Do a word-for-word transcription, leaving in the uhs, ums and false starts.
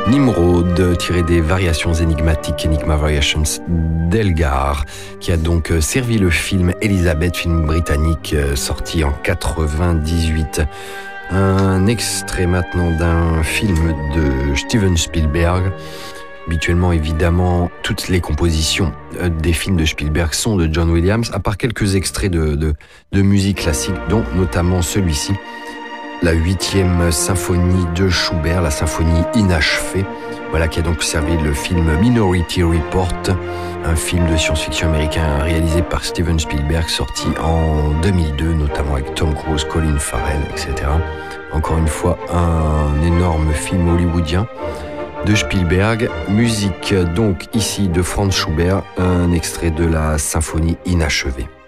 Nimrod, tiré des variations énigmatiques Enigma Variations d'Elgar, qui a donc servi le film Elizabeth, film britannique sorti en quatre-vingt-dix-huit. Un extrait maintenant d'un film de Steven Spielberg. Habituellement, évidemment, toutes les compositions des films de Spielberg sont de John Williams, à part quelques extraits de, de, de musique classique, dont notamment celui-ci, la huitième symphonie de Schubert, la symphonie inachevée, voilà, qui a donc servi le film Minority Report, un film de science-fiction américain réalisé par Steven Spielberg, sorti en deux mille deux, notamment avec Tom Cruise, Colin Farrell, et cetera. Encore une fois, un énorme film hollywoodien de Spielberg. Musique donc ici de Franz Schubert, un extrait de la symphonie inachevée.